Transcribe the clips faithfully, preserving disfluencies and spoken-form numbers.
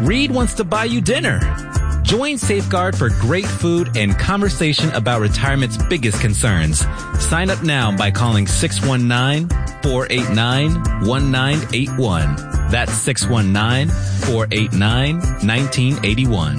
Reed wants to buy you dinner. Join Safeguard for great food and conversation about retirement's biggest concerns. Sign up now by calling six one nine, four eight nine, one nine eight one. That's six one nine, four eight nine, one nine eight one.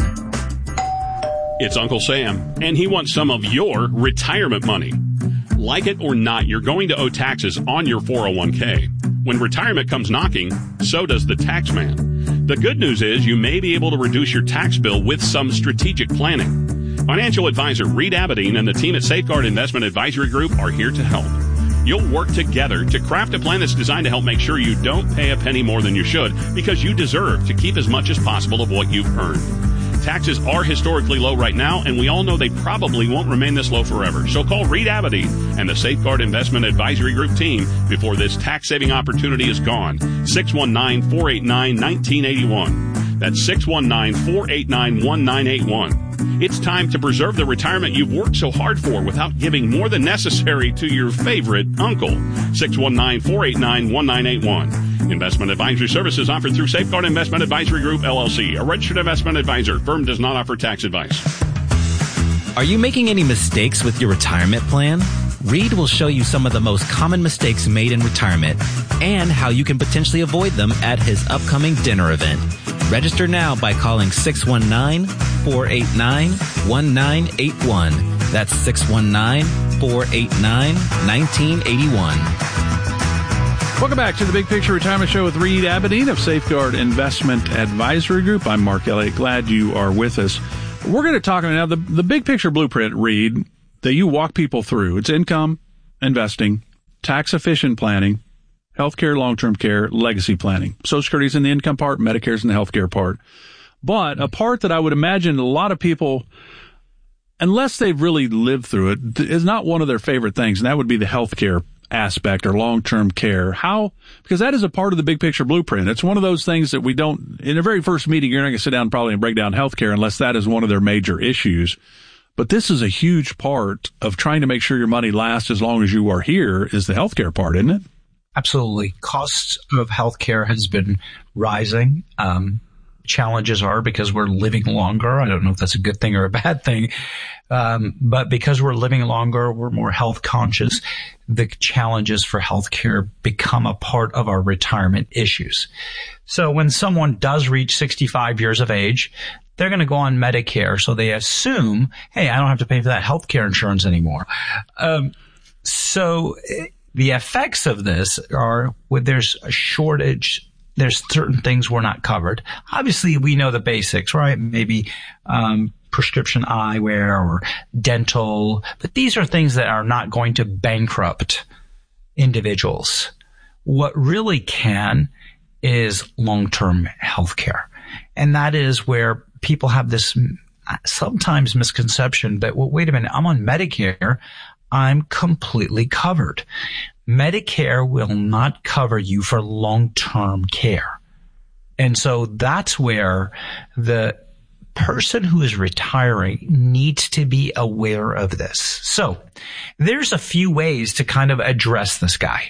It's Uncle Sam, and he wants some of your retirement money. Like it or not, you're going to owe taxes on your four oh one k. When retirement comes knocking, so does the tax man. The good news is you may be able to reduce your tax bill with some strategic planning. Financial advisor Reed Aberdeen and the team at Safeguard Investment Advisory Group are here to help. You'll work together to craft a plan that's designed to help make sure you don't pay a penny more than you should, because you deserve to keep as much as possible of what you've earned. Taxes are historically low right now, and we all know they probably won't remain this low forever. So call Reed Aberdeen and the Safeguard Investment Advisory Group team before this tax-saving opportunity is gone. six one nine, four eight nine, one nine eight one. That's six one nine, four eight nine, one nine eight one. It's time to preserve the retirement you've worked so hard for without giving more than necessary to your favorite uncle. six one nine, four eight nine, one nine eight one. Investment advisory services offered through Safeguard Investment Advisory Group, L L C, a registered investment advisor. Firm does not offer tax advice. Are you making any mistakes with your retirement plan? Reed will show you some of the most common mistakes made in retirement and how you can potentially avoid them at his upcoming dinner event. Register now by calling six one nine, four eight nine, one nine eight one. That's six one nine, four eight nine, one nine eight one. Welcome back to the Big Picture Retirement Show with Reed Aberdeen of Safeguard Investment Advisory Group. I'm Mark Elliott. Glad you are with us. We're going to talk now the the big picture blueprint, Reed, that you walk people through. It's income, investing, tax efficient planning, healthcare, long-term care, legacy planning. Social Security's in the income part, Medicare's in the healthcare part. But a part that I would imagine a lot of people, unless they've really lived through it, is not one of their favorite things, and that would be the healthcare aspect or long-term care. How? Because that is a part of the big picture blueprint. It's one of those things that we don't, in the very first meeting, you're not going to sit down probably and break down healthcare unless that is one of their major issues. But this is a huge part of trying to make sure your money lasts as long as you are here is the healthcare part, isn't it? Absolutely. Costs of healthcare has been rising. Um, challenges are because we're living longer. I don't know if that's a good thing or a bad thing. Um, but because we're living longer, we're more health conscious. The challenges for healthcare become a part of our retirement issues. So when someone does reach sixty-five years of age, they're going to go on Medicare. So they assume, hey, I don't have to pay for that healthcare insurance anymore. Um, so the effects of this are when there's a shortage, there's certain things we're not covered. Obviously, we know the basics, right? Maybe um prescription eyewear or dental, but these are things that are not going to bankrupt individuals. What really can is long-term health care. And that is where people have this sometimes misconception that, well, wait a minute, I'm on Medicare. I'm completely covered. Medicare will not cover you for long-term care. And so that's where the person who is retiring needs to be aware of this. So there's a few ways to kind of address this guy.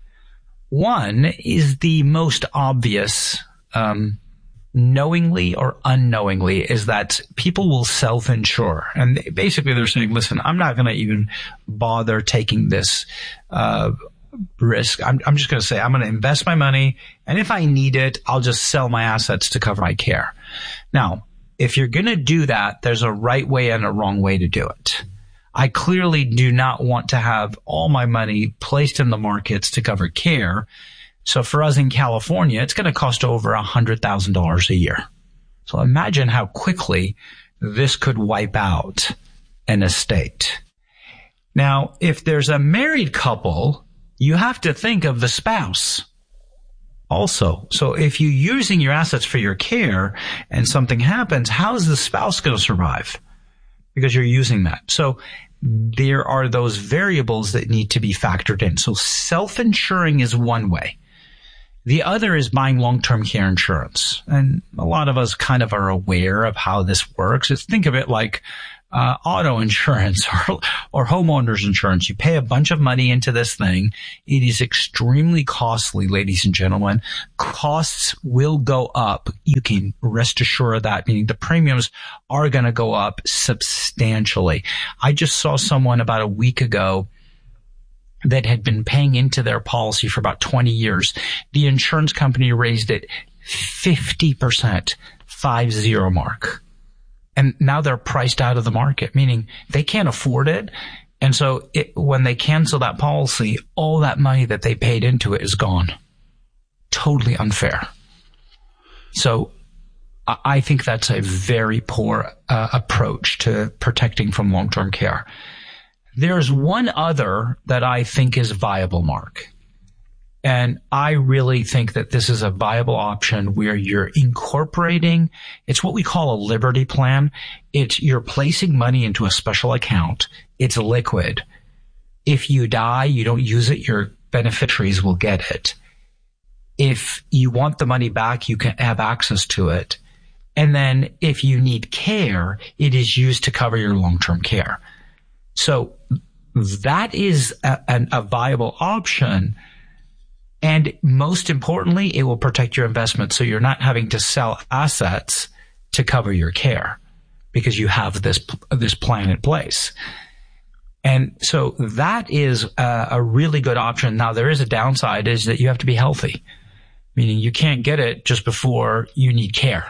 One is the most obvious, um, knowingly or unknowingly, is that people will self-insure. And basically they're saying, listen, I'm not going to even bother taking this uh risk. I'm, I'm just going to say I'm going to invest my money, and if I need it, I'll just sell my assets to cover my care. Now, if you're going to do that, there's a right way and a wrong way to do it. I clearly do not want to have all my money placed in the markets to cover care. So for us in California, it's going to cost over one hundred thousand dollars a year. So imagine how quickly this could wipe out an estate. Now, if there's a married couple, you have to think of the spouse also. So if you're using your assets for your care and something happens, how is the spouse going to survive? Because you're using that. So there are those variables that need to be factored in. So self-insuring is one way. The other is buying long-term care insurance. And a lot of us kind of are aware of how this works. It's, think of it like uh, auto insurance or, or homeowners insurance. You pay a bunch of money into this thing. It is extremely costly, ladies and gentlemen. Costs will go up. You can rest assured of that, meaning the premiums are going to go up substantially. I just saw someone about a week ago that had been paying into their policy for about twenty years. The insurance company raised it fifty percent, five zero mark. And now they're priced out of the market, meaning they can't afford it. And so it, when they cancel that policy, all that money that they paid into it is gone. Totally unfair. So I think that's a very poor uh, approach to protecting from long-term care. There's one other that I think is viable, Mark. And I really think that this is a viable option where you're incorporating, it's what we call a Liberty plan. It's you're placing money into a special account. It's liquid. If you die, you don't use it, your beneficiaries will get it. If you want the money back, you can have access to it. And then if you need care, it is used to cover your long-term care. So that is a, a, a viable option. And most importantly, it will protect your investment. So you're not having to sell assets to cover your care because you have this, this plan in place. And so that is a, a really good option. Now, there is a downside is that you have to be healthy, meaning you can't get it just before you need care.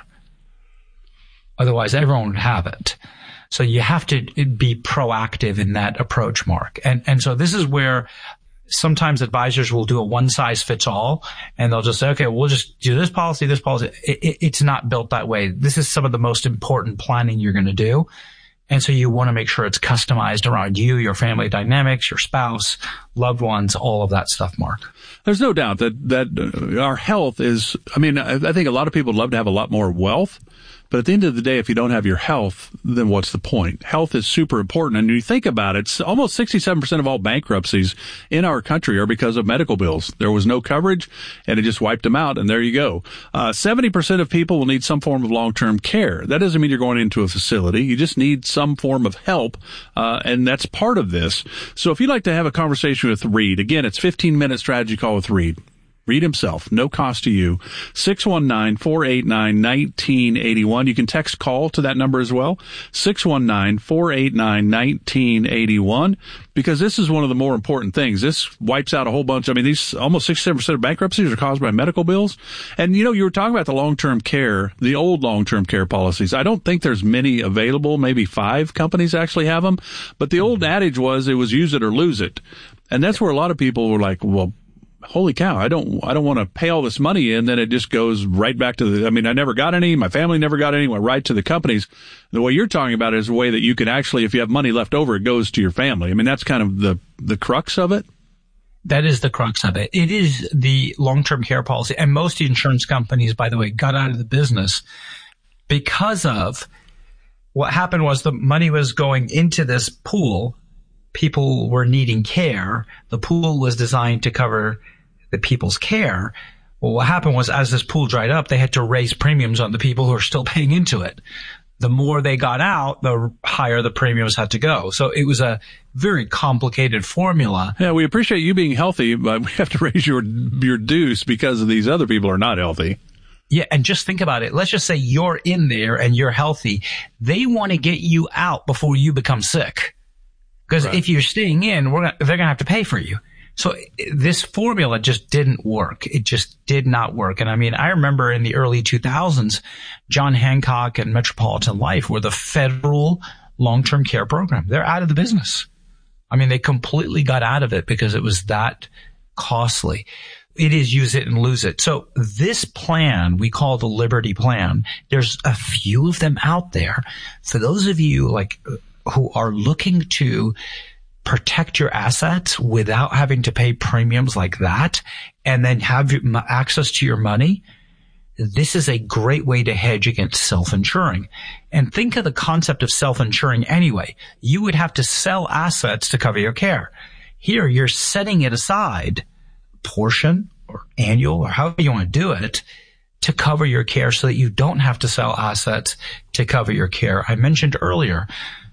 Otherwise, everyone would have it. So you have to be proactive in that approach, Mark. And, and so this is where sometimes advisors will do a one size fits all and they'll just say, okay, we'll just do this policy, this policy. It, it, it's not built that way. This is some of the most important planning you're going to do. And so you want to make sure it's customized around you, your family dynamics, your spouse, loved ones, all of that stuff, Mark. There's no doubt that, that our health is, I mean, I think a lot of people would love to have a lot more wealth. But at the end of the day, if you don't have your health, then what's the point? Health is super important. And when you think about it, almost sixty-seven percent of all bankruptcies in our country are because of medical bills. There was no coverage, and it just wiped them out, and there you go. Uh, seventy percent of people will need some form of long-term care. That doesn't mean you're going into a facility. You just need some form of help, uh, and that's part of this. So if you'd like to have a conversation with Reed, again, it's fifteen-minute strategy call with Reed. Reed himself, no cost to you, six one nine, four eight nine, one nine eight one. You can text call to that number as well, six one nine, four eight nine, one nine eight one, because this is one of the more important things. This wipes out a whole bunch. I mean, these almost sixty-seven percent of bankruptcies are caused by medical bills. And, you know, you were talking about the long-term care, the old long-term care policies. I don't think there's many available. Maybe five companies actually have them. But the old adage was it was use it or lose it. And that's where a lot of people were like, well, holy cow, I don't, I don't want to pay all this money and then it just goes right back to the, I mean, I never got any, my family never got any, went right to the companies. The way you're talking about it is a way that you can actually, if you have money left over, it goes to your family. I mean, that's kind of the, the crux of it. That is the crux of it. It is the long-term care policy. And most insurance companies, by the way, got out of the business because of what happened was the money was going into this pool. People were needing care. The pool was designed to cover the people's care. Well, what happened was as this pool dried up, they had to raise premiums on the people who are still paying into it. The more they got out, the higher the premiums had to go. So it was a very complicated formula. Yeah, we appreciate you being healthy, but we have to raise your your dues because of these other people are not healthy. Yeah, and just think about it. Let's just say you're in there and you're healthy. They want to get you out before you become sick. Because right. If you're staying in, we're gonna, they're going to have to pay for you. So this formula just didn't work. It just did not work. And I mean, I remember in the early two thousands, John Hancock and Metropolitan Life were the federal long-term care program. They're out of the business. I mean, they completely got out of it because it was that costly. It is use it and lose it. So this plan we call the Liberty Plan. There's a few of them out there. For those of you like who are looking to protect your assets without having to pay premiums like that and then have access to your money, this is a great way to hedge against self-insuring. And think of the concept of self-insuring anyway. You would have to sell assets to cover your care. Here, you're setting it aside, portion or annual or however you want to do it, to cover your care so that you don't have to sell assets to cover your care. I mentioned earlier,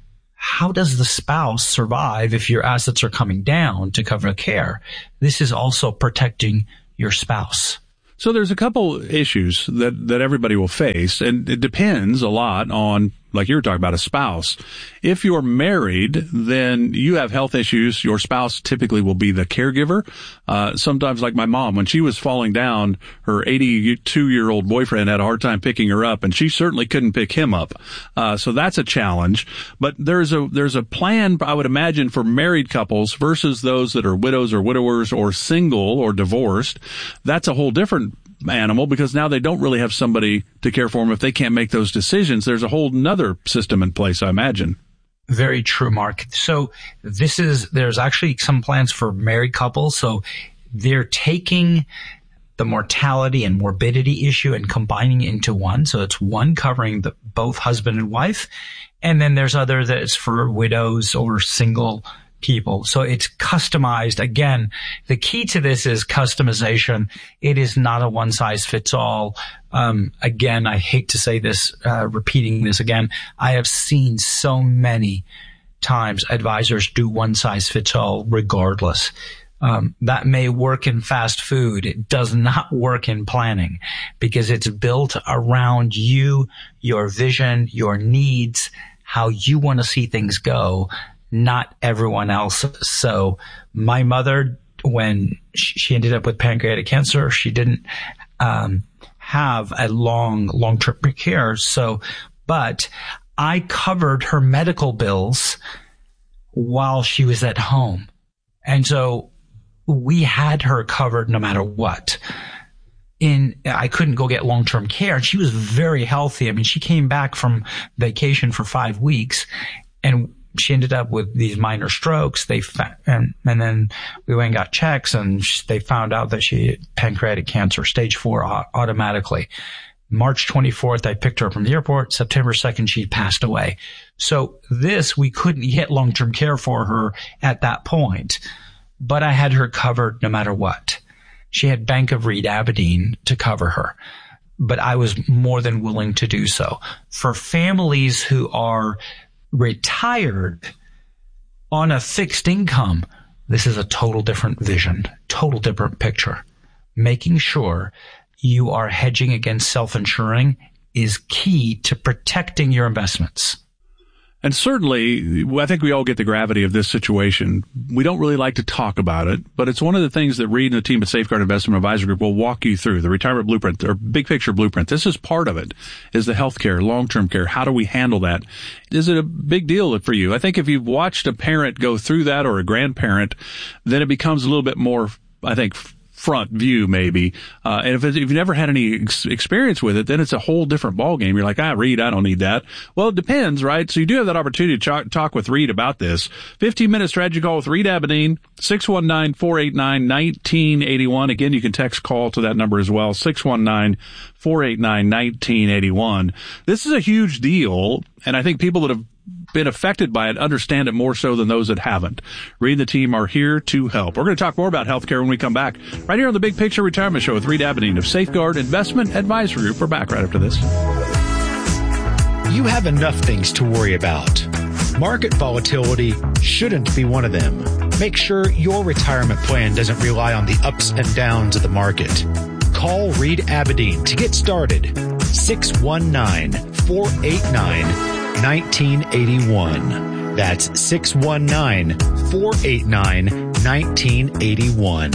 how does the spouse survive if your assets are coming down to cover care? This is also protecting your spouse. So there's a couple issues that, that everybody will face, and it depends a lot on, like you were talking about, a spouse. If you're married, then you have health issues. Your spouse typically will be the caregiver. Uh, sometimes, like my mom, when she was falling down, her eighty-two-year-old boyfriend had a hard time picking her up, and she certainly couldn't pick him up. Uh, so that's a challenge. But there's a, there's a plan, I would imagine, for married couples versus those that are widows or widowers or single or divorced. That's a whole different animal, because now they don't really have somebody to care for them if they can't make those decisions. There's a whole nother system in place, I imagine. Very true, Mark. So this is, there's actually some plans for married couples. So they're taking the mortality and morbidity issue and combining it into one. So it's one covering the, both husband and wife. And then there's other that's for widows or single people. So it's customized. Again, the key to this is customization. It is not a one size fits all. Um, again, I hate to say this, uh, repeating this again. I have seen so many times advisors do one size fits all regardless. Um, that may work in fast food. It does not work in planning because it's built around you, your vision, your needs, how you want to see things go, not everyone else. So my mother, when she ended up with pancreatic cancer, she didn't um, have a long, long-term care. So, but I covered her medical bills while she was at home. And so we had her covered no matter what. In, I couldn't go get long-term care. She was very healthy. I mean, she came back from vacation for five weeks and she ended up with these minor strokes. They fa- and and then we went and got checks, and sh- they found out that she had pancreatic cancer, stage four, a- automatically. March twenty-fourth, I picked her up from the airport. September second, she passed away. So this, we couldn't get long-term care for her at that point, but I had her covered no matter what. She had Bank of Reed Aberdeen to cover her, but I was more than willing to do so. For families who are retired on a fixed income, this is a total different vision, total different picture. Making sure you are hedging against self-insuring is key to protecting your investments. And certainly, I think we all get the gravity of this situation. We don't really like to talk about it, but it's one of the things that Reed and the team at Safeguard Investment Advisor Group will walk you through, the retirement blueprint, or big picture blueprint. This is part of it, is the healthcare, long-term care. How do we handle that? Is it a big deal for you? I think if you've watched a parent go through that or a grandparent, then it becomes a little bit more, I think, front view maybe. Uh, and if, if you've never had any ex- experience with it, then it's a whole different ballgame. You're like, ah, Reed, I don't need that. Well, it depends, right? So you do have that opportunity to ch- talk with Reed about this. fifteen minute strategy call with Reed Aberdeen, six one nine, four eight nine, one nine eight one. Again, you can text call to that number as well, six one nine, four eight nine, one nine eight one. This is a huge deal, and I think people that have been affected by it understand it more so than those that haven't. Reed and the team are here to help. We're going to talk more about healthcare when we come back, right here on the Big Picture Retirement Show with Reed Aberdeen of Safeguard Investment Advisory Group. We're back right after this. You have enough things to worry about. Market volatility shouldn't be one of them. Make sure your retirement plan doesn't rely on the ups and downs of the market. Call Reed Aberdeen to get started. six one nine, four eight nine, one nine eight one. That's six one nine, four eight nine, one nine eight one.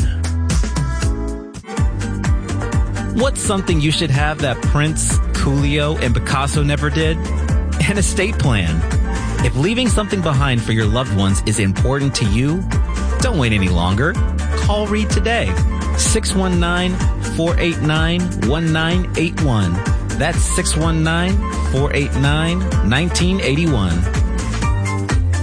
What's something you should have that Prince, Coolio, and Picasso never did? An estate plan. If leaving something behind for your loved ones is important to you, don't wait any longer. Call Reed today. six one nine, four eight nine, one nine eight one. That's six one nine, four eight nine, one nine eight one.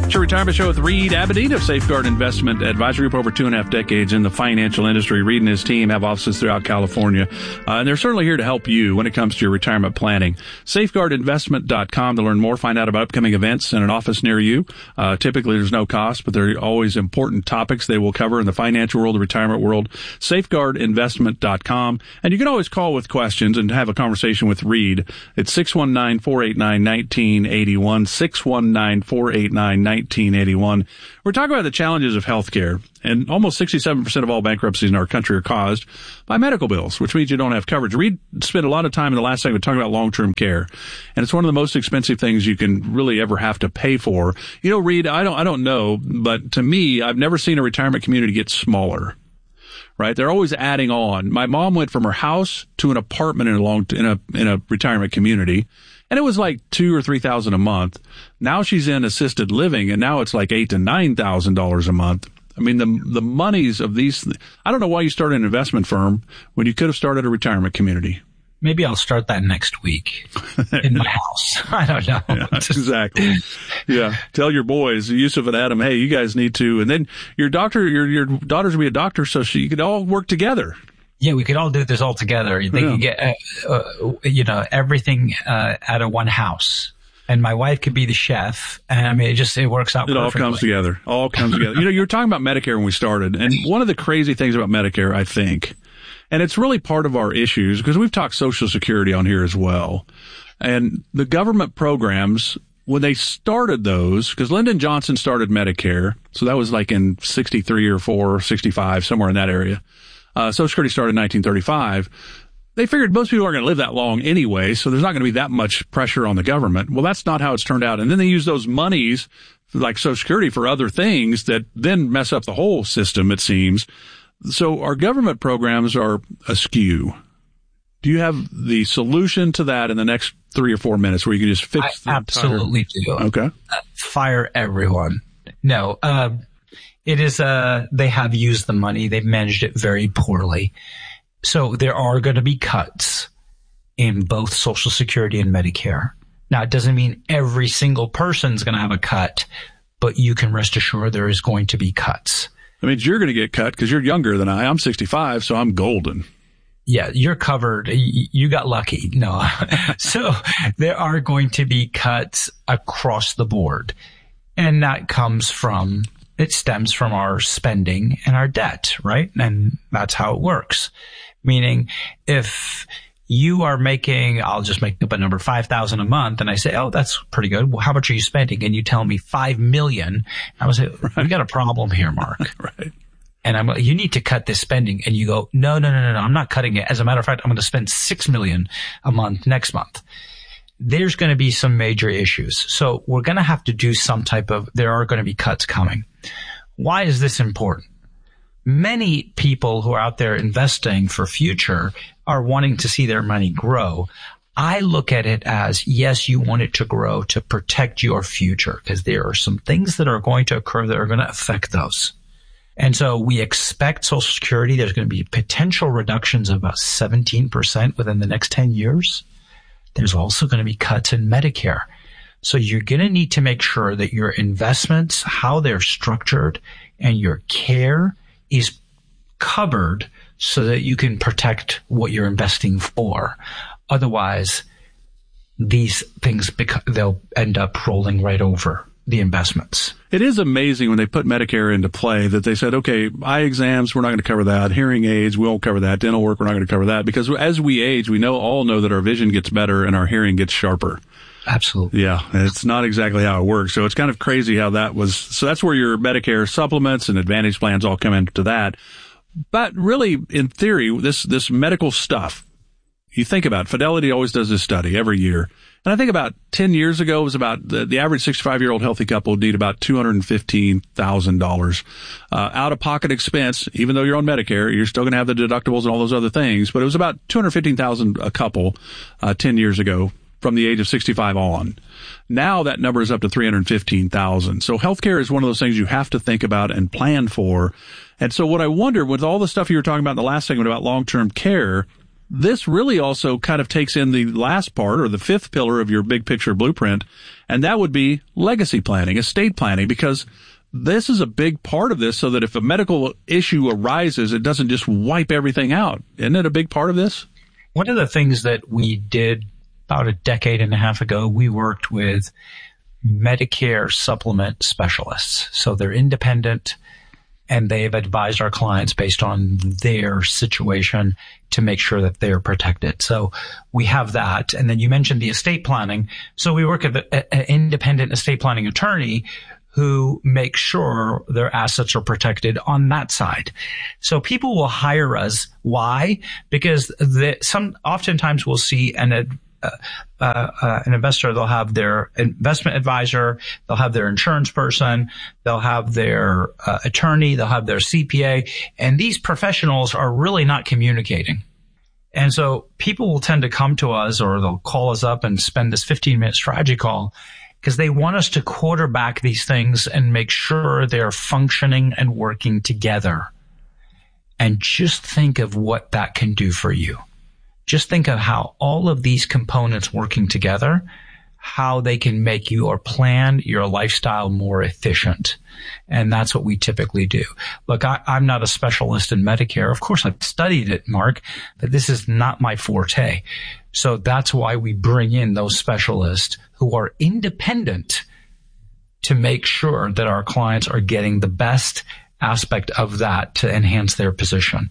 It's your Retirement Show with Reed Abedin of Safeguard Investment Advisory Group, over two and a half decades in the financial industry. Reed and his team have offices throughout California, uh, and they're certainly here to help you when it comes to your retirement planning. safeguard investment dot com to learn more, find out about upcoming events in an office near you. Uh, typically there's no cost, but there are always important topics they will cover in the financial world, the retirement world. safeguard investment dot com. And you can always call with questions and have a conversation with Reed. It's six one nine, four eight nine, one nine eight one, six one nine, four eight nine, one nine eight one. We're talking about the challenges of healthcare, and almost sixty-seven percent of all bankruptcies in our country are caused by medical bills, which means you don't have coverage. Reed spent a lot of time in the last segment talking about long-term care, and it's one of the most expensive things you can really ever have to pay for. You know, Reed, I don't, I don't know, but to me, I've never seen a retirement community get smaller. Right? They're always adding on. My mom went from her house to an apartment in a long, in a, in a retirement community. And it was like two or three thousand a month. Now she's in assisted living, and now it's like eight to nine thousand dollars a month. I mean, the, the monies of these, I don't know why you started an investment firm when you could have started a retirement community. Maybe I'll start that next week in my house. I don't know. Yeah, exactly. Yeah. Tell your boys, Yusuf and Adam, hey, you guys need to, and then your doctor, your, your daughters will be a doctor, so she, you could all work together. Yeah, we could all do this all together. They Yeah. could get, uh, uh, you know, everything, uh, out of one house. And my wife could be the chef. And I mean, it just, it works out It perfectly. all comes together. All comes together. You know, you were talking about Medicare when we started, and one of the crazy things about Medicare, I think, and it's really part of our issues, because we've talked Social Security on here as well. And the government programs, when they started those, because Lyndon Johnson started Medicare, so that was like in sixty-three or four or sixty-five, somewhere in that area. Uh, Social Security started in nineteen thirty-five. They figured most people aren't going to live that long anyway, so there's not going to be that much pressure on the government. Well, that's not how it's turned out. And then they use those monies, like Social Security, for other things that then mess up the whole system, it seems. So our government programs are askew. Do you have the solution to that in the next three or four minutes where you can just fix I the absolutely entire... do. Okay. Uh, fire everyone. No, uh, it is, uh, they have used the money. They've managed it very poorly. So there are going to be cuts in both Social Security and Medicare. Now, it doesn't mean every single person's going to have a cut, but you can rest assured there is going to be cuts. That means you're going to get cut because you're younger than I. I'm sixty-five, so I'm golden. Yeah, you're covered. You got lucky. No. So there are going to be cuts across the board. And that comes from, it stems from our spending and our debt, right? And that's how it works. Meaning if you are making, I'll just make up a number, five thousand a month, and I say, oh, that's pretty good. Well, how much are you spending? And you tell me five million. I would say, right. We got a problem here, Mark. Right. And I'm, you need to cut this spending. And you go, no, no, no, no, no, I'm not cutting it. As a matter of fact, I'm going to spend six million a month next month. There's going to be some major issues. So we're going to have to do some type of, there are going to be cuts coming. Why is this important? Many people who are out there investing for future are wanting to see their money grow. I look at it as, yes, you want it to grow to protect your future, because there are some things that are going to occur that are going to affect those. And so we expect Social Security, there's going to be potential reductions of about seventeen percent within the next ten years. There's also going to be cuts in Medicare. So you're going to need to make sure that your investments, how they're structured, and your care is covered so that you can protect what you're investing for. Otherwise, these things, they'll end up rolling right over the investments. It is amazing when they put Medicare into play that they said, okay, eye exams, we're not going to cover that. Hearing aids, we won't cover that. Dental work, we're not going to cover that. Because as we age, we know all know that our vision gets better and our hearing gets sharper. Absolutely. Yeah, it's not exactly how it works. So it's kind of crazy how that was. So that's where your Medicare supplements and Advantage plans all come into that. But really, in theory, this this medical stuff, you think about it, Fidelity always does this study every year. And I think about ten years ago, it was about the, the average sixty-five-year-old healthy couple would need about two hundred fifteen thousand dollars uh, out-of-pocket expense. Even though you're on Medicare, you're still going to have the deductibles and all those other things. But it was about two hundred fifteen thousand dollars a couple uh, ten years ago from the age of sixty-five on. Now that number is up to three hundred fifteen thousand dollars. So healthcare is one of those things you have to think about and plan for. And so what I wonder, with all the stuff you were talking about in the last segment about long-term care, this really also kind of takes in the last part or the fifth pillar of your big picture blueprint, and that would be legacy planning, estate planning, because this is a big part of this so that if a medical issue arises, it doesn't just wipe everything out. Isn't it a big part of this? One of the things that we did about a decade and a half ago, we worked with Medicare supplement specialists. So they're independent, and they've advised our clients based on their situation to make sure that they're protected. So we have that. And then you mentioned the estate planning. So we work with an independent estate planning attorney who makes sure their assets are protected on that side. So people will hire us. Why? Because the, some oftentimes we'll see an ad, Uh, uh, uh, an investor, they'll have their investment advisor, they'll have their insurance person, they'll have their uh, attorney, they'll have their C P A, and these professionals are really not communicating. And so people will tend to come to us, or they'll call us up and spend this fifteen minute strategy call because they want us to quarterback these things and make sure they're functioning and working together. And just think of what that can do for you. Just think of how all of these components working together, how they can make your plan, your lifestyle more efficient. And that's what we typically do. Look, I, I'm not a specialist in Medicare. Of course, I've studied it, Mark, but this is not my forte. So that's why we bring in those specialists who are independent to make sure that our clients are getting the best aspect of that to enhance their position.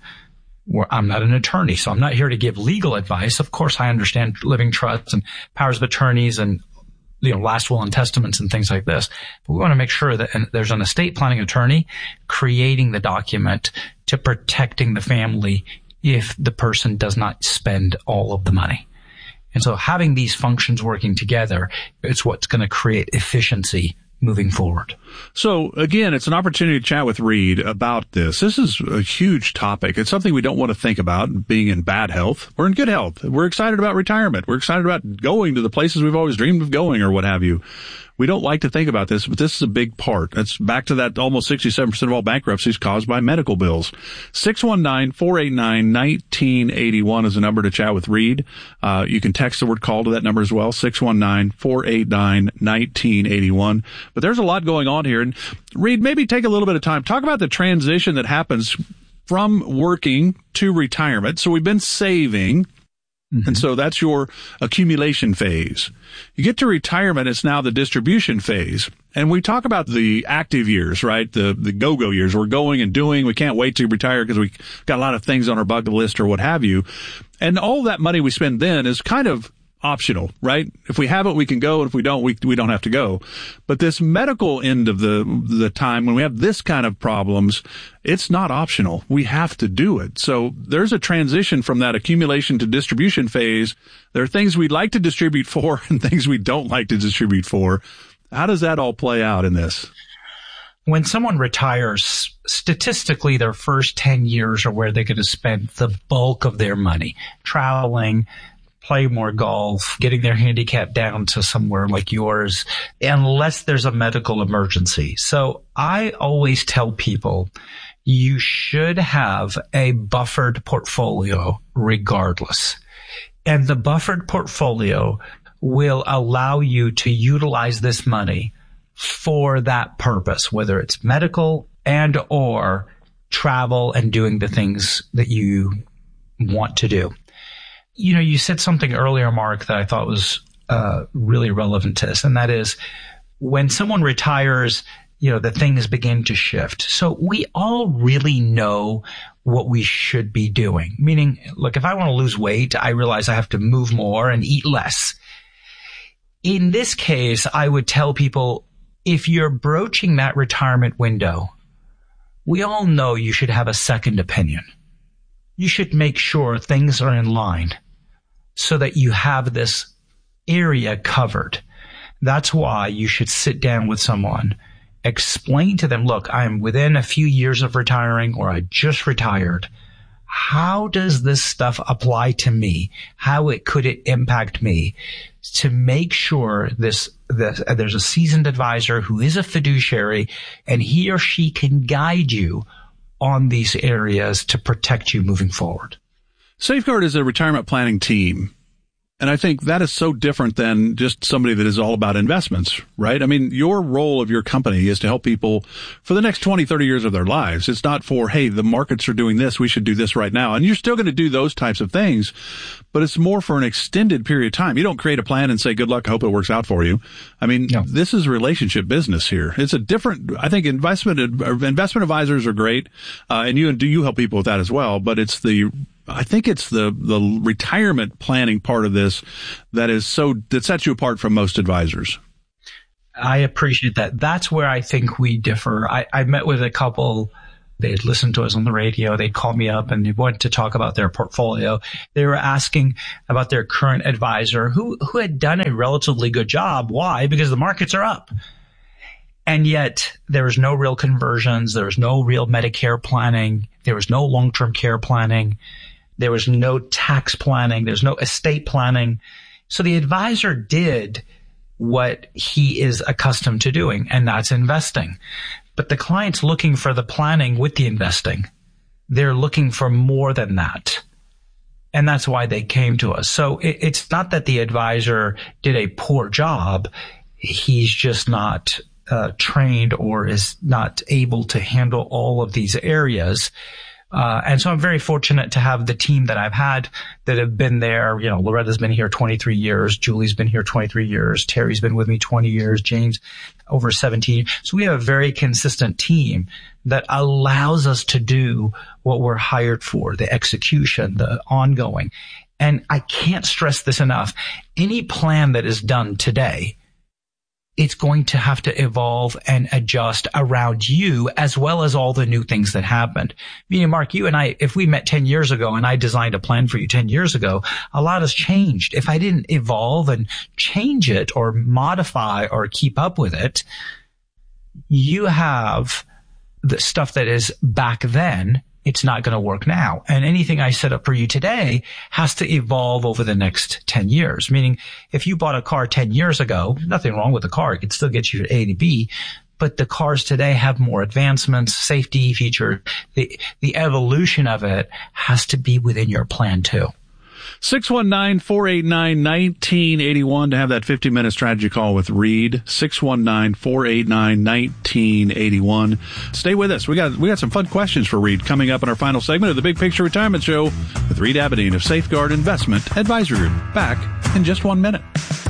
I'm not an attorney, so I'm not here to give legal advice. Of course, I understand living trusts and powers of attorneys and, you know, last will and testaments and things like this. But we want to make sure that there's an estate planning attorney creating the document to protecting the family if the person does not spend all of the money. And so having these functions working together, it's what's going to create efficiency moving forward. So again, it's an opportunity to chat with Reed about this. This is a huge topic. It's something we don't want to think about being in bad health. We're in good health. We're excited about retirement. We're excited about going to the places we've always dreamed of going or what have you. We don't like to think about this, but this is a big part. That's back to that almost sixty-seven percent of all bankruptcies caused by medical bills. six one nine, four eight nine, one nine eight one is the number to chat with Reed. Uh, you can text the word call to that number as well, six one nine, four eight nine, one nine eight one. But there's a lot going on here. And Reed, maybe take a little bit of time. Talk about the transition that happens from working to retirement. So we've been saving. Mm-hmm. And so that's your accumulation phase. You get to retirement, it's now the distribution phase. And we talk about the active years, right? The the go-go years. We're going and doing. We can't wait to retire because we got a lot of things on our bucket list or what have you. And all that money we spend then is kind of optional, right? If we have it, we can go. And if we don't, we we don't have to go. But this medical end of the the time, when we have this kind of problems, it's not optional. We have to do it. So there's a transition from that accumulation to distribution phase. There are things we'd like to distribute for and things we don't like to distribute for. How does that all play out in this? When someone retires, statistically, their first ten years are where they're going to spend the bulk of their money traveling, play more golf, getting their handicap down to somewhere like yours, unless there's a medical emergency. So I always tell people you should have a buffered portfolio regardless. And the buffered portfolio will allow you to utilize this money for that purpose, whether it's medical and or travel and doing the things that you want to do. You know, you said something earlier, Mark, that I thought was uh, really relevant to this, and that is when someone retires, you know, the things begin to shift. So we all really know what we should be doing. Meaning, look, if I want to lose weight, I realize I have to move more and eat less. In this case, I would tell people, if you're broaching that retirement window, we all know you should have a second opinion. You should make sure things are in line so that you have this area covered. That's why you should sit down with someone, explain to them, look, I'm within a few years of retiring, or I just retired. How does this stuff apply to me? How it could it impact me? To make sure this, this uh, there's a seasoned advisor who is a fiduciary, and he or she can guide you on these areas to protect you moving forward. Safeguard is a retirement planning team. And I think that is so different than just somebody that is all about investments, right? I mean, your role of your company is to help people for the next twenty, thirty years of their lives. It's not for, hey, the markets are doing this, we should do this right now. And you're still going to do those types of things, but it's more for an extended period of time. You don't create a plan and say, good luck, I hope it works out for you. I mean, no. This is relationship business here. It's a different, I think investment, investment advisors are great. Uh, and you, do you help people with that as well, but it's the, I think it's the, the retirement planning part of this that is so, that sets you apart from most advisors. I appreciate that. That's where I think we differ. I, I met with a couple. They had listened to us on the radio. They'd called me up and they wanted to talk about their portfolio. They were asking about their current advisor who, who had done a relatively good job. Why? Because the markets are up. And yet there was no real conversions. There was no real Medicare planning. There was no long-term care planning. There was no tax planning. There's no estate planning. So the advisor did what he is accustomed to doing, and that's investing. But the client's looking for the planning with the investing. They're looking for more than that. And that's why they came to us. So it, it's not that the advisor did a poor job. He's just not uh, trained or is not able to handle all of these areas. Uh, and so I'm very fortunate to have the team that I've had that have been there. You know, Loretta's been here twenty-three years. Julie's been here twenty-three years. Terry's been with me twenty years. James over seventeen. So we have a very consistent team that allows us to do what we're hired for, the execution, the ongoing. And I can't stress this enough. Any plan that is done today, it's going to have to evolve and adjust around you as well as all the new things that happened. Meaning, Mark, you and I, if we met ten years ago and I designed a plan for you ten years ago, a lot has changed. If I didn't evolve and change it or modify or keep up with it, you have the stuff that is back then. It's not going to work now. And anything I set up for you today has to evolve over the next ten years. Meaning, if you bought a car ten years ago, nothing wrong with the car. It can still get you from A to B. But the cars today have more advancements, safety features. The, the evolution of it has to be within your plan too. six one nine, four eight nine, one nine eight one to have that fifty minute strategy call with Reed. six one nine, four eight nine, one nine eight one. Stay with us. We got we got some fun questions for Reed coming up in our final segment of the Big Picture Retirement Show with Reed Abedin of Safeguard Investment Advisory Group. Back in just one minute.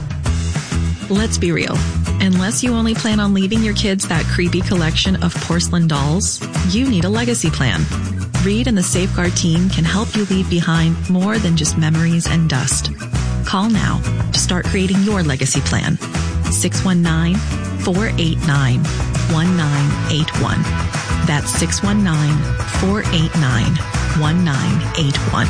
Let's be real. Unless you only plan on leaving your kids that creepy collection of porcelain dolls, you need a legacy plan. Reed and the Safeguard team can help you leave behind more than just memories and dust. Call now to start creating your legacy plan. six one nine, four eight nine, one nine eight one. That's six one nine, four eight nine, one nine eight one.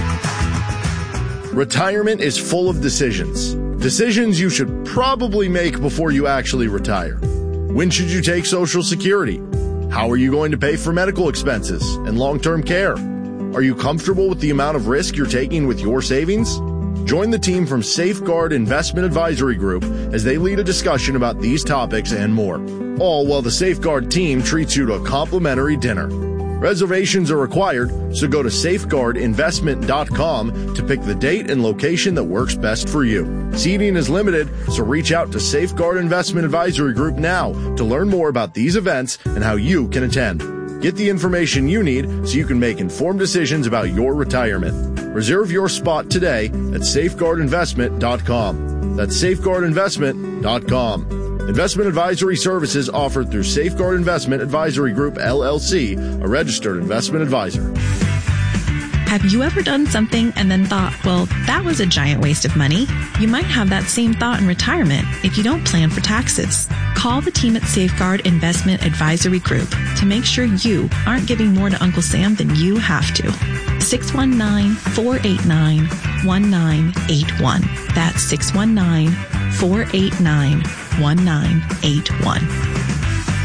Retirement is full of decisions. Decisions you should probably make before you actually retire. When should you take Social Security? How are you going to pay for medical expenses and long-term care? Are you comfortable with the amount of risk you're taking with your savings? Join the team from Safeguard Investment Advisory Group as they lead a discussion about these topics and more, all while the Safeguard team treats you to a complimentary dinner. Reservations are required, so go to safeguard investment dot com to pick the date and location that works best for you. Seating is limited, so reach out to Safeguard Investment Advisory Group now to learn more about these events and how you can attend. Get the information you need so you can make informed decisions about your retirement. Reserve your spot today at safeguard investment dot com. That's safeguard investment dot com. Investment advisory services offered through Safeguard Investment Advisory Group, L L C, a registered investment advisor. Have you ever done something and then thought, well, that was a giant waste of money? You might have that same thought in retirement if you don't plan for taxes. Call the team at Safeguard Investment Advisory Group to make sure you aren't giving more to Uncle Sam than you have to. six one nine, four eight nine, one nine eight one. That's six one nine, four eight nine, one nine eight one.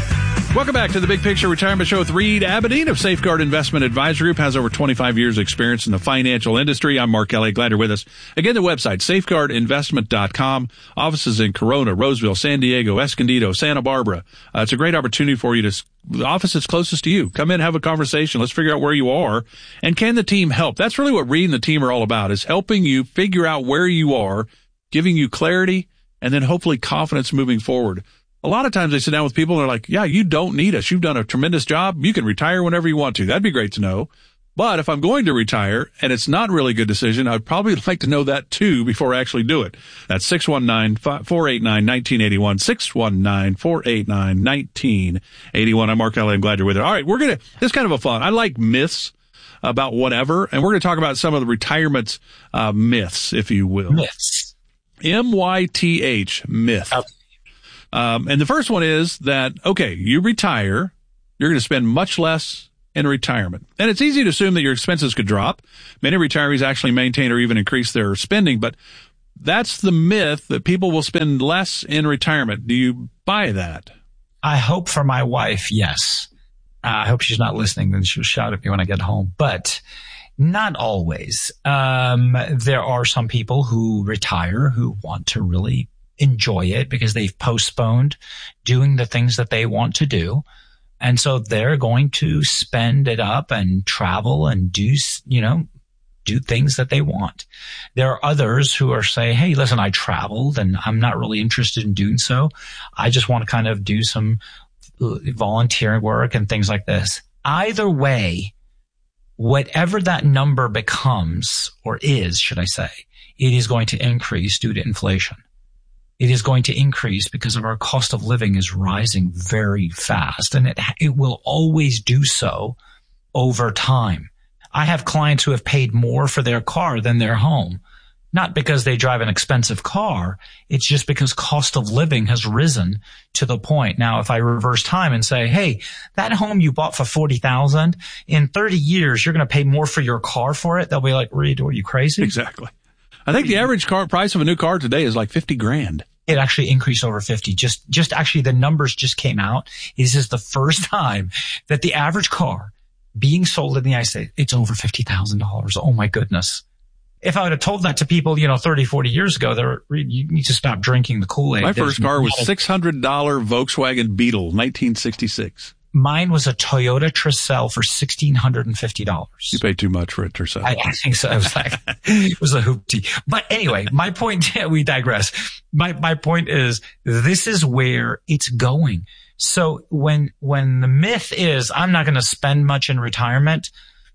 Welcome back to the Big Picture Retirement Show with Reed Abedin of Safeguard Investment Advisory Group. Has over twenty-five years experience in the financial industry. I'm Mark Elliott. Glad you're with us. Again, the website, safeguard investment dot com. Offices in Corona, Roseville, San Diego, Escondido, Santa Barbara. Uh, it's a great opportunity for you to, the office that's closest to you. Come in, have a conversation. Let's figure out where you are. And can the team help? That's really what Reed and the team are all about, is helping you figure out where you are, giving you clarity, and then hopefully confidence moving forward. A lot of times they sit down with people and they're like, yeah, you don't need us. You've done a tremendous job. You can retire whenever you want to. That'd be great to know. But if I'm going to retire and it's not really a good decision, I'd probably like to know that too before I actually do it. That's six one nine, four eight nine, one nine eight one, six one nine, four eight nine, one nine eight one. I'm Mark Elliott. I'm glad you're with it. All right, we're going to, this is kind of a fun. I like myths about whatever, and we're going to talk about some of the retirement uh, myths, if you will. Myths. M Y T H, myth. Okay. Um, and the first one is that, okay, you retire, you're going to spend much less in retirement. And it's easy to assume that your expenses could drop. Many retirees actually maintain or even increase their spending, but that's the myth that people will spend less in retirement. Do you buy that? I hope for my wife, yes. Uh, I hope she's not listening, then she'll shout at me when I get home. But not always. Um, there are some people who retire who want to really enjoy it because they've postponed doing the things that they want to do. And so they're going to spend it up and travel and do, you know, do things that they want. There are others who are saying, hey, listen, I traveled and I'm not really interested in doing so. I just want to kind of do some volunteering work and things like this. Either way, whatever that number becomes or is, should I say, it is going to increase due to inflation. It is going to increase because of our cost of living is rising very fast, and it it will always do so over time. I have clients who have paid more for their car than their home, not because they drive an expensive car. It's just because cost of living has risen to the point. Now, if I reverse time and say, hey, that home you bought for forty thousand dollars, in thirty years, you're going to pay more for your car for it. They'll be like, Reed, are you crazy? Exactly. I think the average car price of a new car today is like fifty grand. It actually increased over fifty. Just, just actually the numbers just came out. This is the first time that the average car being sold in the United States, it's over fifty thousand dollars. Oh my goodness. If I would have told that to people, you know, thirty, forty years ago, they're, you need to stop drinking the Kool-Aid. My first car was six hundred dollars Volkswagen Beetle, nineteen sixty-six. Mine was a Toyota Tercel for one thousand six hundred fifty dollars. You paid too much for a Tercel. I, I think so. I was like, it was a hoopty. But anyway, my point, we digress. My, my point is, this is where it's going. So when, when the myth is, I'm not going to spend much in retirement,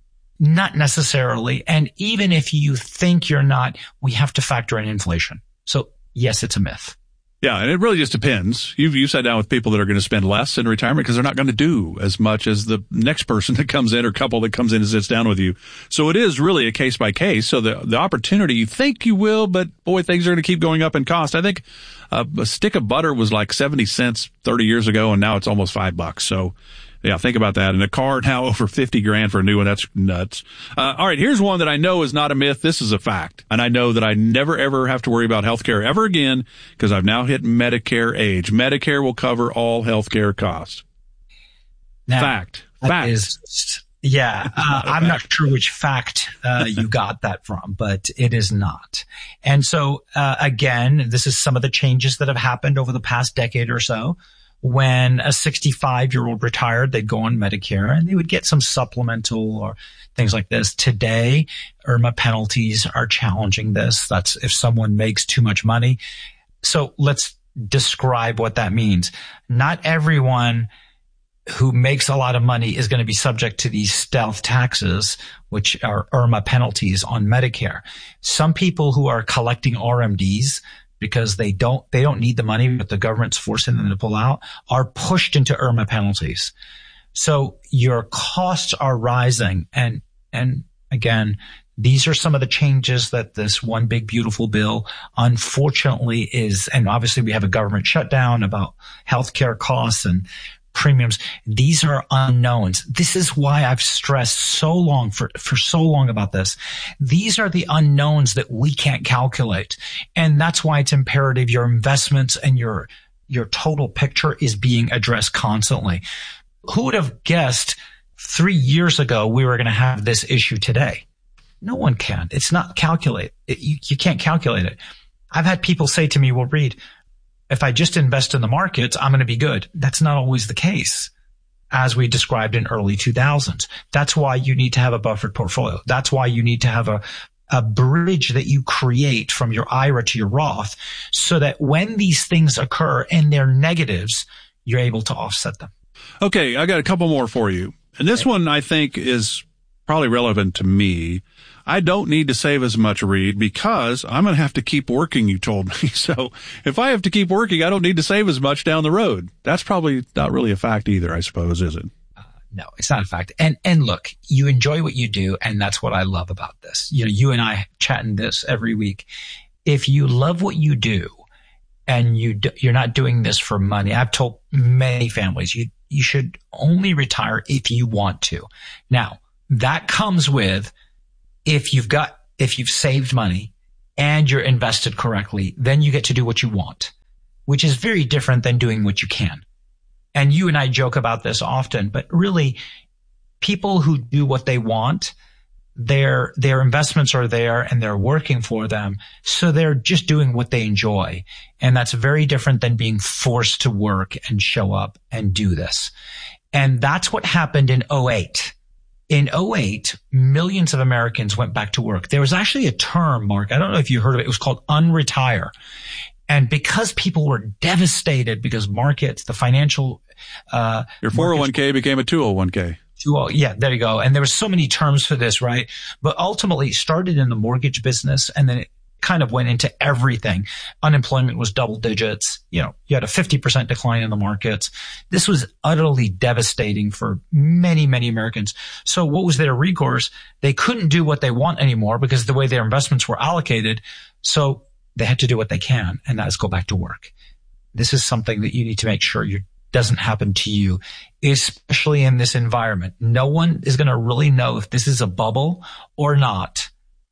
not necessarily. And even if you think you're not, we have to factor in inflation. So yes, it's a myth. Yeah, and it really just depends. You've you sat down with people that are going to spend less in retirement because they're not going to do as much as the next person that comes in or couple that comes in and sits down with you. So it is really a case by case. So the the opportunity, you think you will, but boy, things are going to keep going up in cost. I think uh, a stick of butter was like seventy cents thirty years ago, and now it's almost five bucks. So yeah, think about that. And a car now over fifty grand for a new one. That's nuts. Uh, all right. Here's one that I know is not a myth. This is a fact. And I know that I never, ever have to worry about healthcare ever again because I've now hit Medicare age. Medicare will cover all healthcare costs. Now, fact. That fact. Is, yeah. Uh, I'm not sure which fact, uh, you got that from, but it is not. And so, uh, again, this is some of the changes that have happened over the past decade or so. When a sixty-five-year-old retired, they'd go on Medicare and they would get some supplemental or things like this. Today, I R M A penalties are challenging this. That's if someone makes too much money. So let's describe what that means. Not everyone who makes a lot of money is going to be subject to these stealth taxes, which are I R M A penalties on Medicare. Some people who are collecting R M Ds because they don't, they don't need the money, but the government's forcing them to pull out, are pushed into I R M A penalties. So your costs are rising. And, and again, these are some of the changes that this one big beautiful bill unfortunately is. And obviously we have a government shutdown about healthcare costs and premiums. These are unknowns. This is why I've stressed so long for, for so long about this. These are the unknowns that we can't calculate. And that's why it's imperative your investments and your your total picture is being addressed constantly. Who would have guessed three years ago we were going to have this issue today? No one can. It's not calculate. It, you, you can't calculate it. I've had people say to me, well, Reed, if I just invest in the markets, I'm going to be good. That's not always the case, as we described in early two thousands. That's why you need to have a buffered portfolio. That's why you need to have a, a bridge that you create from your I R A to your Roth, so that when these things occur and they're negatives, you're able to offset them. Okay, I got a couple more for you. And this okay. one I think is probably relevant to me. I don't need to save as much, Reed, because I'm going to have to keep working, you told me. So if I have to keep working, I don't need to save as much down the road. That's probably not really a fact either, I suppose, is it? Uh, no, it's not a fact. And, and look, you enjoy what you do, and that's what I love about this. You know, you and I chatting this every week. If you love what you do and you do, you're not doing this for money, I've told many families, you, you should only retire if you want to. Now, that comes with, if you've got, if you've saved money and you're invested correctly, then you get to do what you want, which is very different than doing what you can. And you and I joke about this often, but really people who do what they want, their, their investments are there and they're working for them. So they're just doing what they enjoy. And that's very different than being forced to work and show up and do this. And that's what happened in oh eight. In oh eight, millions of Americans went back to work. There was actually a term, Mark, I don't know if you heard of it. It was called unretire. And because people were devastated because markets, the financial, uh, your four oh one k became a two oh one k. Yeah, there you go. And there were so many terms for this, right? But ultimately it started in the mortgage business, and then it kind of went into everything. Unemployment was double digits. You know, you had a fifty percent decline in the markets. This was utterly devastating for many, many Americans. So what was their recourse? They couldn't do what they want anymore because of the way their investments were allocated. So they had to do what they can, and that is go back to work. This is something that you need to make sure you doesn't happen to you, especially in this environment. No one is going to really know if this is a bubble or not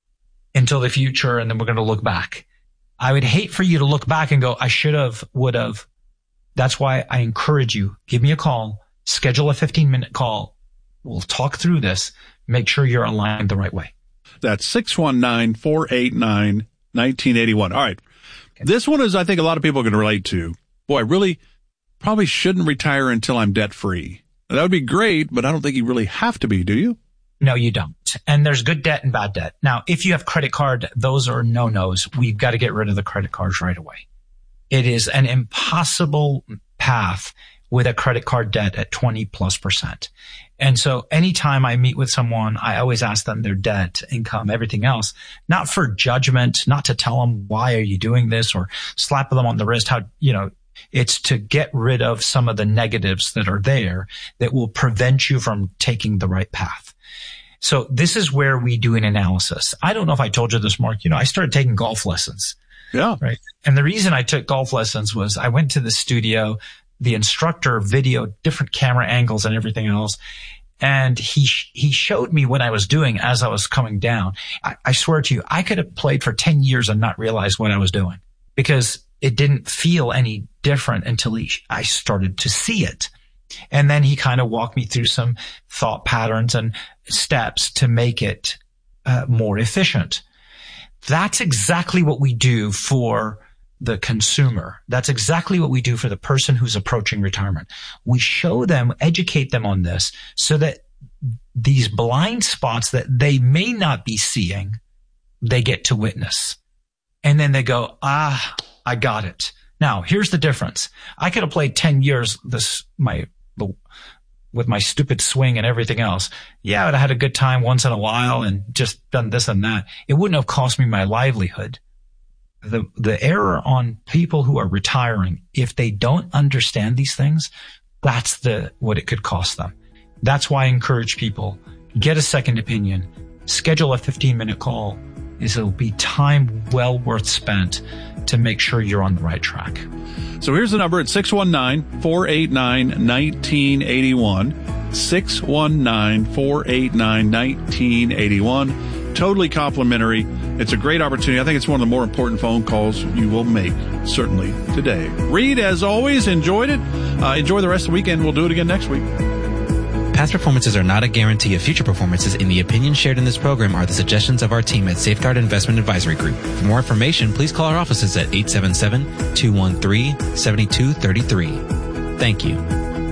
until the future, and then we're going to look back. I would hate for you to look back and go, I should have, would have. That's why I encourage you, give me a call, schedule a fifteen minute call. We'll talk through this, make sure you're aligned the right way. That's six one nine, four eight nine, one nine eight one. All right. Okay. This one is, I think a lot of people are going to relate to. Boy, I really probably shouldn't retire until I'm debt free. That would be great, but I don't think you really have to be, do you? No, you don't. And there's good debt and bad debt. Now, if you have credit card, those are no-nos. We've got to get rid of the credit cards right away. It is an impossible path with a credit card debt at twenty plus percent. And so anytime I meet with someone, I always ask them their debt, income, everything else, not for judgment, not to tell them, why are you doing this, or slap them on the wrist, how, you know, it's to get rid of some of the negatives that are there that will prevent you from taking the right path. So this is where we do an analysis. I don't know if I told you this, Mark. You know, I started taking golf lessons. Yeah. Right. And the reason I took golf lessons was I went to the studio, the instructor videoed different camera angles and everything else. And he, he showed me what I was doing as I was coming down. I, I swear to you, I could have played for ten years and not realized what I was doing because it didn't feel any different until he, I started to see it. And then he kind of walked me through some thought patterns and steps to make it uh, more efficient. That's exactly what we do for the consumer. That's exactly what we do for the person who's approaching retirement. We show them, educate them on this so that these blind spots that they may not be seeing, they get to witness. And then they go, ah, I got it. Now, here's the difference. I could have played ten years this, my, with my stupid swing and everything else. Yeah, I would have had a good time once in a while and just done this and that. It wouldn't have cost me my livelihood. The, the error on people who are retiring, if they don't understand these things, that's the, what it could cost them. That's why I encourage people, get a second opinion, schedule a fifteen minute call. It'll be time well worth spent to make sure you're on the right track. So here's the number at six one nine, four eight nine, one nine eight one, six one nine, four eight nine, one nine eight one. Totally complimentary. It's a great opportunity. I think it's one of the more important phone calls you will make, certainly today. Reed, as always, enjoyed it. Uh, enjoy the rest of the weekend. We'll do it again next week. Past performances are not a guarantee of future performances, and the opinions shared in this program are the suggestions of our team at Safeguard Investment Advisory Group. For more information, please call our offices at eight seven seven, two one three, seven two three three. Thank you.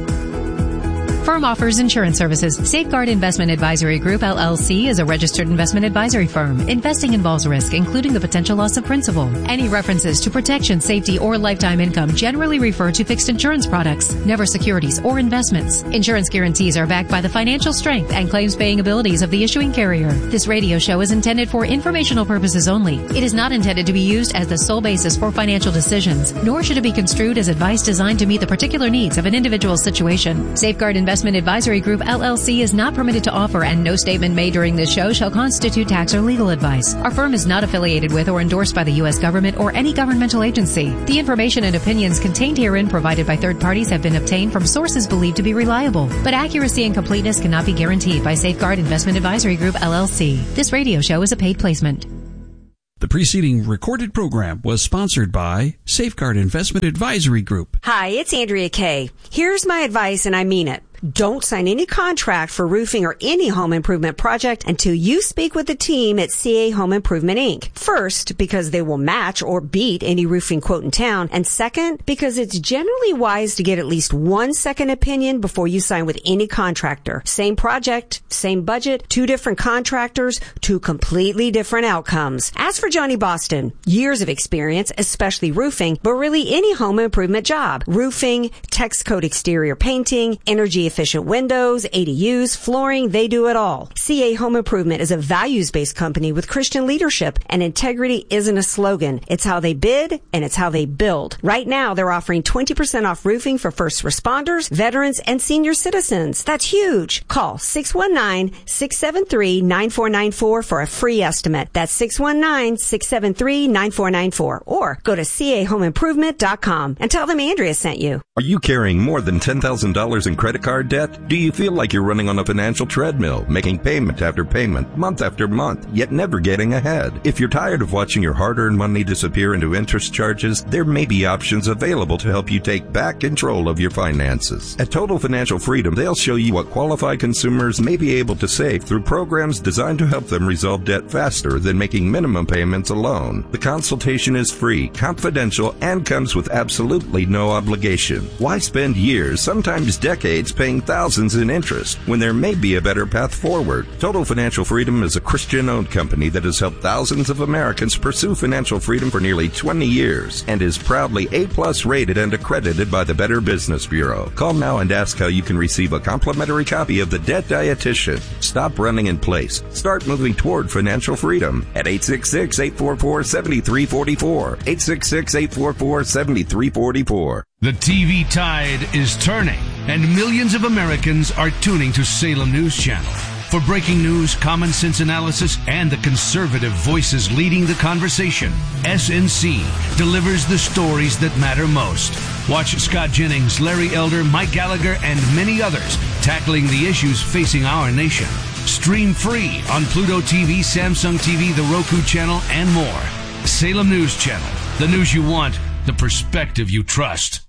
Firm offers insurance services. Safeguard Investment Advisory Group, L L C, is a registered investment advisory firm. Investing involves risk, including the potential loss of principal. Any references to protection, safety, or lifetime income generally refer to fixed insurance products, never securities or investments. Insurance guarantees are backed by the financial strength and claims-paying abilities of the issuing carrier. This radio show is intended for informational purposes only. It is not intended to be used as the sole basis for financial decisions, nor should it be construed as advice designed to meet the particular needs of an individual's situation. Safeguard Investment Investment Advisory Group, L L C, is not permitted to offer, and no statement made during this show shall constitute tax or legal advice. Our firm is not affiliated with or endorsed by the U S government or any governmental agency. The information and opinions contained herein provided by third parties have been obtained from sources believed to be reliable, but accuracy and completeness cannot be guaranteed by Safeguard Investment Advisory Group, L L C. This radio show is a paid placement. The preceding recorded program was sponsored by Safeguard Investment Advisory Group. Hi, it's Andrea Kay. Here's my advice, and I mean it. Don't sign any contract for roofing or any home improvement project until you speak with the team at C A Home Improvement, Incorporated. First, because they will match or beat any roofing quote in town. And second, because it's generally wise to get at least one second opinion before you sign with any contractor. Same project, same budget, two different contractors, two completely different outcomes. As for Johnny Boston, years of experience, especially roofing, but really any home improvement job. Roofing, text code exterior painting, energy efficient windows, A D Us, flooring, they do it all. C A Home Improvement is a values-based company with Christian leadership, and integrity isn't a slogan. It's how they bid, and it's how they build. Right now, they're offering twenty percent off roofing for first responders, veterans, and senior citizens. That's huge. Call six one nine, six seven three, nine four nine four for a free estimate. That's six one nine, six seven three, nine four nine four. Or go to C A home improvement dot com and tell them Andrea sent you. Are you carrying more than ten thousand dollars in credit card debt? Do you feel like you're running on a financial treadmill, making payment after payment, month after month, yet never getting ahead? If you're tired of watching your hard-earned money disappear into interest charges, there may be options available to help you take back control of your finances. At Total Financial Freedom, they'll show you what qualified consumers may be able to save through programs designed to help them resolve debt faster than making minimum payments alone. The consultation is free, confidential, and comes with absolutely no obligation. Why spend years, sometimes decades, paying thousands in interest when there may be a better path forward? Total Financial Freedom is a Christian-owned company that has helped thousands of Americans pursue financial freedom for nearly twenty years and is proudly A-plus rated and accredited by the Better Business Bureau. Call now and ask how you can receive a complimentary copy of The Debt Dietitian. Stop running in place. Start moving toward financial freedom at eight six six, eight four four, seven three four four, eight six six, eight four four, seven three four four. The T V tide is turning, and millions of Americans are tuning to Salem News Channel. For breaking news, common sense analysis, and the conservative voices leading the conversation, S N C delivers the stories that matter most. Watch Scott Jennings, Larry Elder, Mike Gallagher, and many others tackling the issues facing our nation. Stream free on Pluto T V, Samsung T V, the Roku channel, and more. Salem News Channel. The news you want, the perspective you trust.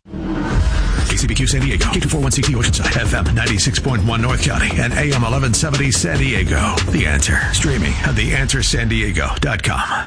K C B Q San Diego, K two forty-one C T Oceanside, F M ninety-six point one North County, and A M eleven seventy San Diego. The Answer, streaming at the answer san diego dot com.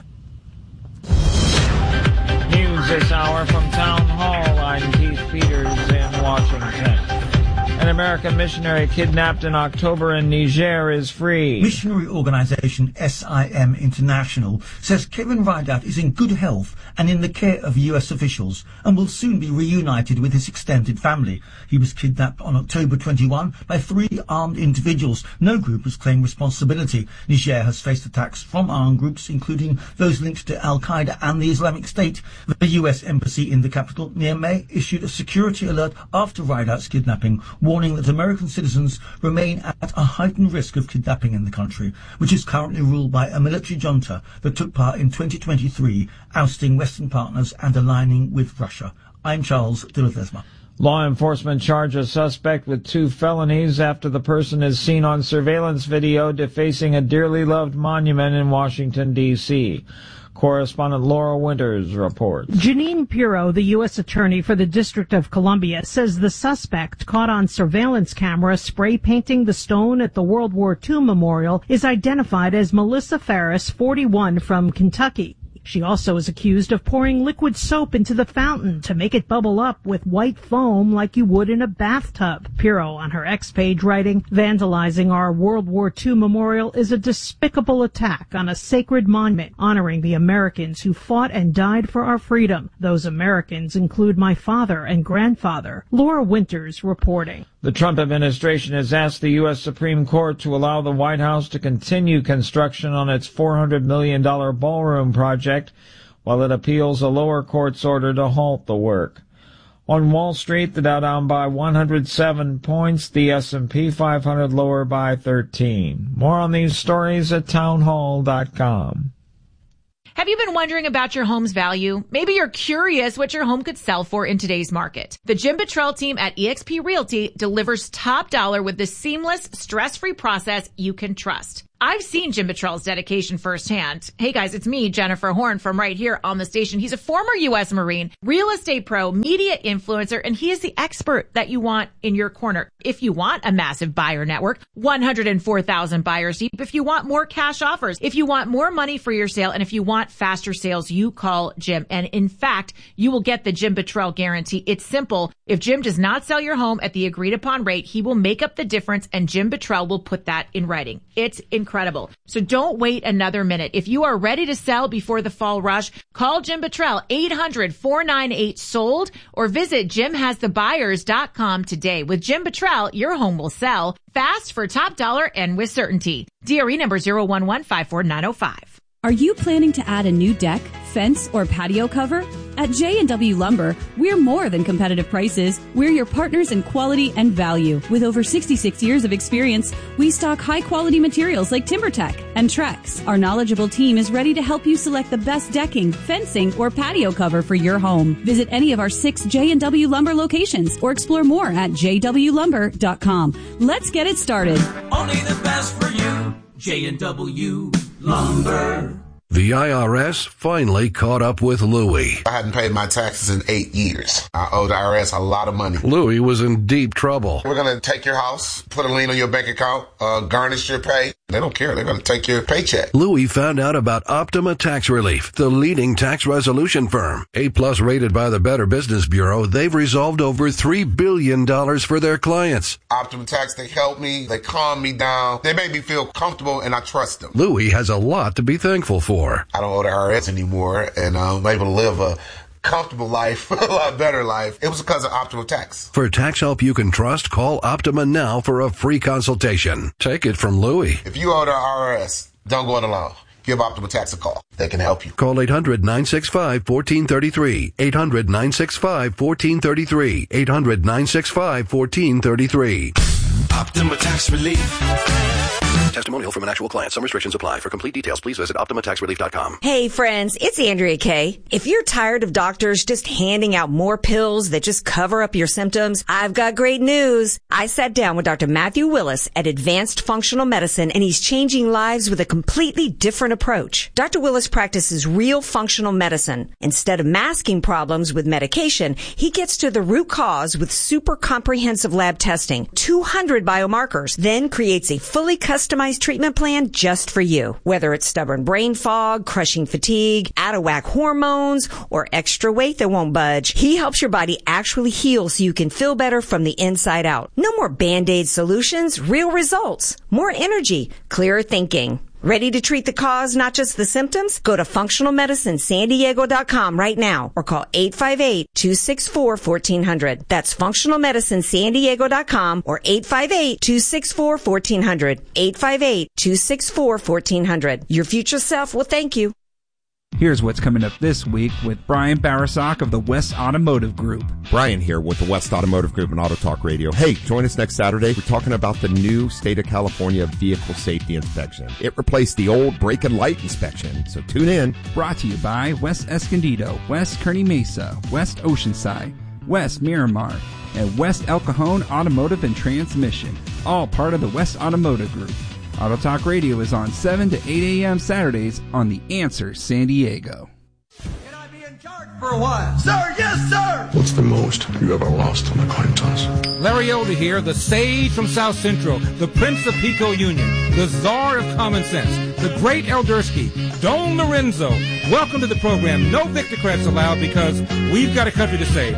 News this hour from Town Hall. I'm Keith Peters in Washington. An American missionary kidnapped in October in Niger is free. Missionary organization S I M International says Kevin Ridat is in good health and in the care of U S officials and will soon be reunited with his extended family. He was kidnapped on October twenty-first by three armed individuals. No group has claimed responsibility. Niger has faced attacks from armed groups, including those linked to Al-Qaeda and the Islamic State. The U S Embassy in the capital, Niamey, issued a security alert after Ridat's kidnapping, warning that American citizens remain at a heightened risk of kidnapping in the country, which is currently ruled by a military junta that took part in twenty twenty-three, ousting Western partners and aligning with Russia. I'm Charles de Ledesma. Law enforcement charged a suspect with two felonies after the person is seen on surveillance video defacing a dearly loved monument in Washington, D C Correspondent Laura Winters reports. Janine Pirro, the U S attorney for the District of Columbia, says the suspect caught on surveillance camera spray painting the stone at the World War Two memorial is identified as Melissa Ferris, forty-one, from Kentucky. She also is accused of pouring liquid soap into the fountain to make it bubble up with white foam like you would in a bathtub. Pirro on her X page writing, vandalizing our World War Two memorial is a despicable attack on a sacred monument honoring the Americans who fought and died for our freedom. Those Americans include my father and grandfather. Laura Winters reporting. The Trump administration has asked the U S Supreme Court to allow the White House to continue construction on its four hundred million dollars ballroom project while it appeals a lower court's order to halt the work. On Wall Street, the Dow down by one hundred seven points, the S and P five hundred lower by thirteen. More on these stories at townhall dot com. Have you been wondering about your home's value? Maybe you're curious what your home could sell for in today's market. The Jim Buttrell team at eXp Realty delivers top dollar with the seamless, stress-free process you can trust. I've seen Jim Buttrell's dedication firsthand. Hey guys, it's me, Jennifer Horn, from right here on the station. He's a former U S Marine, real estate pro, media influencer, and he is the expert that you want in your corner. If you want a massive buyer network, one hundred four thousand buyers deep, if you want more cash offers, if you want more money for your sale, and if you want faster sales, you call Jim. And in fact, you will get the Jim Buttrell guarantee. It's simple. If Jim does not sell your home at the agreed upon rate, he will make up the difference, and Jim Buttrell will put that in writing. It's incredible. So don't wait another minute. If you are ready to sell before the fall rush, call Jim Buttrell, eight hundred, four nine eight, sold, or visit jim has the buyers dot com today. With Jim Buttrell, your home will sell fast, for top dollar, and with certainty. D R E number zero one one five four nine zero five. Are you planning to add a new deck, fence, or patio cover? At J and W Lumber, we're more than competitive prices. We're your partners in quality and value. With over sixty-six years of experience, we stock high-quality materials like TimberTech and Trex. Our knowledgeable team is ready to help you select the best decking, fencing, or patio cover for your home. Visit any of our six J and W Lumber locations or explore more at j w lumber dot com. Let's get it started. Only the best for you, J and W Lumber. The I R S finally caught up with Louie. I hadn't paid my taxes in eight years. I owe the I R S a lot of money. Louie was in deep trouble. We're going to take your house, put a lien on your bank account, uh, garnish your pay. They don't care. They're going to take your paycheck. Louie found out about Optima Tax Relief, the leading tax resolution firm. A-plus rated by the Better Business Bureau, they've resolved over three billion dollars for their clients. Optima Tax, they help me. They calm me down. They make me feel comfortable, and I trust them. Louie has a lot to be thankful for. I don't owe the I R S anymore, and I'm able to live a comfortable life, a lot better life. It was because of Optima Tax. For tax help you can trust, call Optima now for a free consultation. Take it from Louie. If you owe the I R S, don't go it alone. Give Optima Tax a call. They can help you. Call eight hundred, nine six five, one four three three. eight hundred, nine six five, one four three three. eight hundred, nine six five, one four three three. Optima Tax Relief. Testimonial from an actual client. Some restrictions apply. For complete details, please visit optima tax relief dot com. Hey friends, it's Andrea Kay. If you're tired of doctors just handing out more pills that just cover up your symptoms, I've got great news. I sat down with Doctor Matthew Willis at Advanced Functional Medicine, and he's changing lives with a completely different approach. Doctor Willis practices real functional medicine. Instead of masking problems with medication, he gets to the root cause with super comprehensive lab testing, two hundred biomarkers, then creates a fully customized treatment plan just for you. Whether it's stubborn brain fog, crushing fatigue, out-of-whack hormones, or extra weight that won't budge, he helps your body actually heal so you can feel better from the inside out. No more Band-Aid solutions, real results, more energy, clearer thinking. Ready to treat the cause, not just the symptoms? Go to functional medicine san diego dot com right now or call eight five eight, two six four, one four zero zero. That's functional medicine san diego dot com or eight five eight, two six four, one four zero zero. eight five eight, two six four, one four zero zero. Your future self will thank you. Here's what's coming up this week with Brian Barasak of the West Automotive Group. Brian here with the West Automotive Group and Auto Talk Radio. Hey, join us next Saturday. We're talking about the new State of California Vehicle Safety Inspection. It replaced the old brake and light inspection, so tune in. Brought to you by West Escondido, West Kearny Mesa, West Oceanside, West Miramar, and West El Cajon Automotive and Transmission, all part of the West Automotive Group. Auto Talk Radio is on seven to eight a.m. Saturdays on The Answer San Diego. For a while. Sir, yes, sir! What's the most you ever lost on a coin toss? Larry Elder here, the sage from South Central, the Prince of Pico Union, the czar of common sense, the great Eldersky, Don Lorenzo. Welcome to the program. No Victor credits allowed because we've got a country to save.